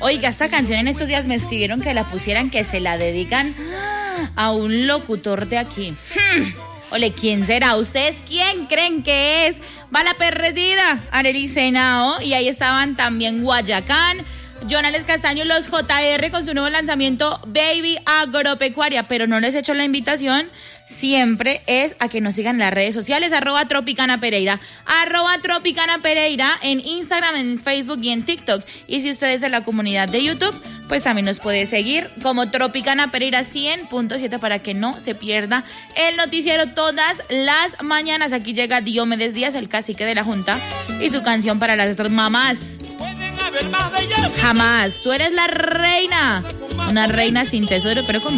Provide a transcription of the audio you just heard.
Oiga, esta canción en estos días me escribieron que la pusieran, que se la dedican a un locutor de aquí. Ole, ¿quién será? ¿Ustedes quién creen que es? Va la perdida, Arely Senao, y ahí estaban también Guayacán, Jonales Castaño, los JR con su nuevo lanzamiento Baby Agropecuaria, pero no les he hecho la invitación. Siempre es a que nos sigan en las redes sociales, @Tropicana Pereira en Instagram, en Facebook y en TikTok. Y si usted es de la comunidad de YouTube, pues también nos puede seguir como Tropicana Pereira 100.7 para que no se pierda el noticiero todas las mañanas. Aquí llega Diomedes Díaz, el cacique de la Junta, y su canción para las mamás. Jamás, tú eres la reina, una reina sin tesoro, pero con